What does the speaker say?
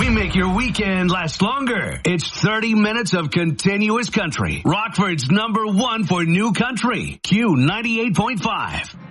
We make your weekend last longer. It's 30 minutes of continuous country. Rockford's #1 for new country. Q 98.5.